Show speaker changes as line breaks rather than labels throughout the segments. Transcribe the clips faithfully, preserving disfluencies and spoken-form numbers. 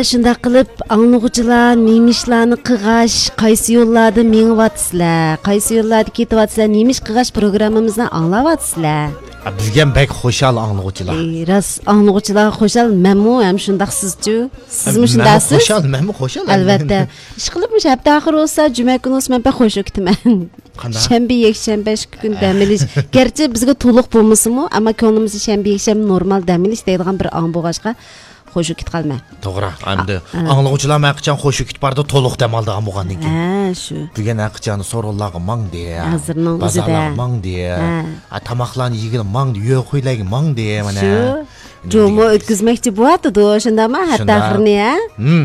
shunda qilib anglag'uchilar nemishlarni qig'ash, qaysi yo'llarda mengyapsizlar, qaysi yo'llarda ketyapsizlar, nemish qig'ash programmamizni anglayapsizlar.
Bizga bek xo'shal anglag'uchilar.
Ras anglag'uchilar xo'shal, menmi ham shundaq sizchu. Sizmi shundasiz?
Xo'shal, menmi xo'shal.
Albatta. Ish qilib mush hafta oxiri bo'lsa, juma kuni o'sman men xo'sh o'kitaman. Shanba, yakshanba kun dam olish. Gerçi bizga to'liq bo'lmasa-mu, ammo ko'nglimiz shanba, yakshanba normal dam olish deydigan bir an bo'lg'achqa xo'sh o'kit qolma.
To'g'ri. Endi anglag'uchilar maqchon xo'sh o'kit barda to'liq dam oldigan bo'lgandan keyin.
Ha, shu.
Bugun aqchani so'rovlarga mang deya.
Hozirning o'zida
mang deya. A tamoqlarni yigil mang deya, qo'ylarga mang deya mana.
Shu. Jo'mo o'tkazmoqchi bo'lardi, shundami? Hatta oxirini, ha?
Hmm.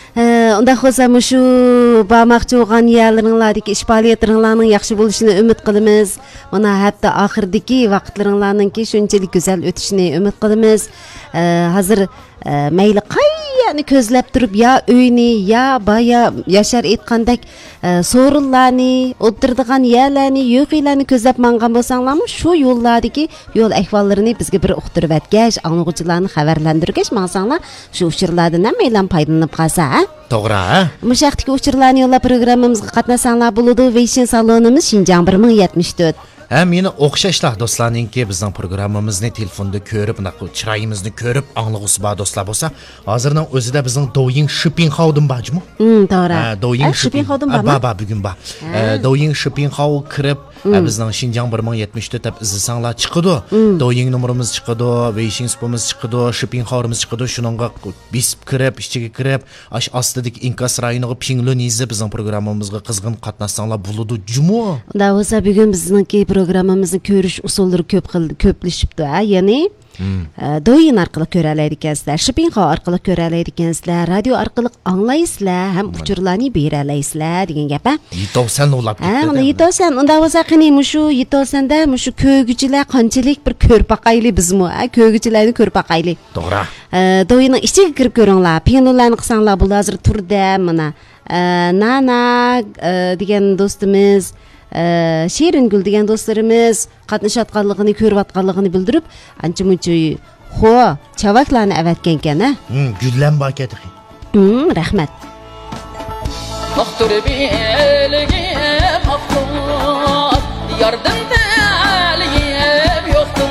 Unda xo'sam shu barmoqchi bo'lgan yerlaringlardagi ish faoliyatlaringlarning yaxshi bo'lishini umid qilamiz. Mana hatta oxirdagi vaqtlaringlarningki shunchalik go'zal o'tishini umid qilamiz. Hozir mayli qayani ko'zlab turib, ya uyni, ya baya yashar aytgandek so'rinlarni, o'tirdigan yerlarni, yo'qlarni ko'zlab mangan bo'lsanglarmi, shu yo'llardagi yo'l ahvollarini bizga bir uqtirib o'tgash, anglag'uchilarni xabarlantirgash mansanglar, shu uchurlardan ham maylan foydalanib qolsa, ha?
To'g'ri, ha?
Mushaqdagi uchurlarni yo'lab programmamizga qatnasanglar bo'ladi. Vision salonimiz Xinjiang bir ming yetmish to'rt. Ha, meni o'xshashlar do'stlarningki bizning programmamizni telefonda ko'rib, chiroyimizni ko'rib, anglag'usi bor do'stlar bo'lsa, hozirning o'zida bizning Douyin Shipping How'dan bormi? Hmm, to'g'ri. Ha, Douyin Shipping How'dan bormi? Ba, ba, bugun bor. Douyin Shipping How kirib, bizning Xinjiang bir ming yetmish to'rt deb izlasanglar chiqadi. Douyin nomerimiz chiqadi, Vision spamiz chiqadi, Shipping How'imiz chiqadi. Shuningga bisib kirib, ichiga kirib, ash ostidagi inkas rayoniga pinglon yezib bizning programmamizga qizg'in qatnashsanglar bo'ladi. Jumo. Unda bo'lsa bugun bizningki programmamizni ko'rish usullari ko'p ko'plashibdi, ha? Ya'ni Douyin orqali ko'ra oladigansizlar, Shipping How orqali ko'ra oladigansizlar, radio orqali anglaysizlar, ham uchurlarni bera olasizlar degan gap, ha? Yetavsan ulab ketdi. Ha, uni yetavsan. Unda bo'lsa qani mushu yetavsanda mushu ko'gichilar qanchalik bir ko'rpaqayli bizmi, ha? Ko'gichilarni ko'rpaqayli. To'g'ri. Douyinning ichiga kirib ko'ringlar, pinglonlarni qilsanglar bu hozir turda mana Nana degan do'stimiz, Şeringül degan do'stlarimiz qatnashayotganligini, ko'rayotganligini bildirib, ancha-muncha xo, chavaklarni avatgan ekan, ha? Hmm, gullan bakati. Hmm, rahmat. Doktor belgi maqtur, yardım talib yo'qdir.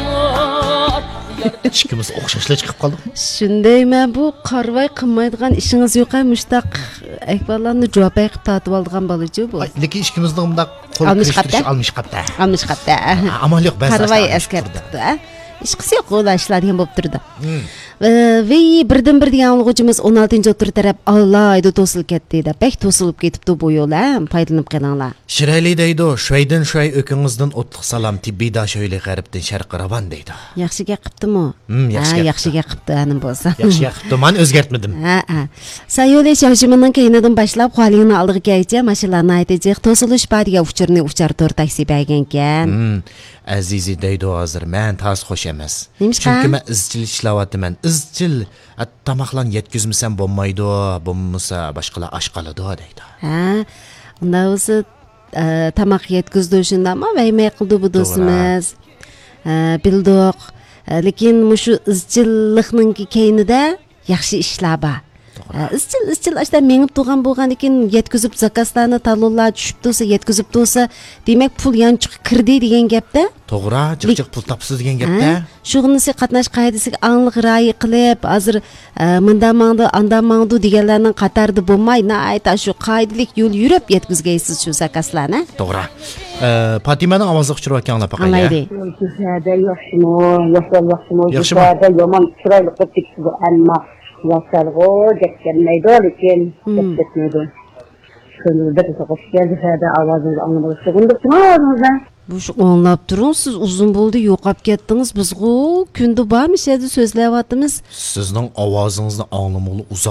Ikkimiz o'xshashlar chiqib qoldik. Shundayman, bu qarvay qilmaydigan ishingiz yo'q-a, mushtaq ahvollarni javob qilib tatib oldigan bolachi bu. Lekin ikkimizning bundaq qo'l kirishtirish olmish qapta. Olmish qapta. Amal yo'q, ba'zi qarvay askartibdi, ha? Ish qilsa yo'q, ular ishlaydigan bo'lib turdi. Ve birdan bir degan o'quvchimiz o'n oltinchi o'tir taraf Allayda to'silib ketdi deb, bek to'silib ketibdi bu yo'llar, foydalanib qolinglar. Shirayli deydi, shoydan shoy o'kingizdan o'tliq salom tibbida shoyli g'arbdan sharqqa ravon deydi. Yaxshiga qiptimi? Hmm, yaxshiga. Ha, yaxshiga qipti, anim bo'lsa. Yaxshiga qipti, men o'zgartmadim. Ha, ha. Sayo'lish yoshimning keyinidan boshlab qo'lingni oldiga kelcha mashinalarni aytajak, to'silish badiga uchirni uchar to'rt taksi bergan ekan. Hmm. Azizi deydi hozir, men tas xo'sh emas. Chunki men izchil ishlayapman. Izchil tamoqlarni yetkazmasam bo'lmaydi, bo'lmasa boshqalar osh qoladi deydi. Ha, unda o'zi tamoq yetkazdi shundami? Vaymay qildi bu do'stimiz. Bildik. Lekin mushu izchillikning keyinida yaxshi ishlar bor. Izchil izchil ashta mengib turgan bo'lgan ekan, yetkazib zakazlarni talonlar tushib tursa, yetkazib tursa, demak pul yanchiq kirdi degan gapda. To'g'ri, jiq-jiq pul topsiz degan gapda. Shug'inisi qatnash qoidasiga aniq rioya qilib, hozir mundamangdi, andamangdi deganlarning qatarida bo'lmay, ayta shu qoidalik yo'l yurib yetkazgaysiz shu zakazlarni. To'g'ri. Fatimaning ovozi chiqirayotganlar faqat. Alaydi. Yaxshimi, yaxshimi, yaxshimi, yomon chiroyli qilib ketdi amma Yaşargo, geçkenmeydi, lekin geçmeydi. Könülde de çok geldi, hadi avazınızı anlamak istedim. Kim avazınızdan? Bu şu anlap durun, siz uzun buldu, yoqap gettiniz. Biz o, kündü barmış, hadi sözleyevatımız. Sizden avazınızı anlamalı uzak.